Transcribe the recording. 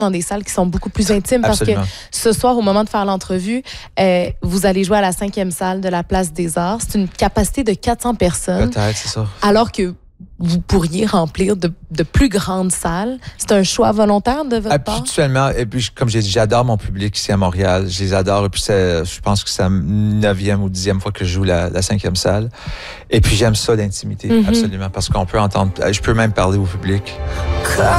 dans des salles qui sont beaucoup plus intimes. Absolument. Parce que ce soir, au moment de faire l'entrevue, vous allez jouer à la 5e salle de la Place des Arts. C'est une capacité de 400 personnes. Peut-être, c'est ça. Alors que vous pourriez remplir de plus grandes salles. C'est un choix volontaire de votre part? Habituellement, et puis comme j'ai dit, j'adore mon public ici à Montréal. Je les adore. Et puis je pense que c'est la 9e ou 10e fois que je joue la 5e salle. Et puis j'aime ça, l'intimité, absolument. Parce qu'on peut entendre, je peux même parler au public.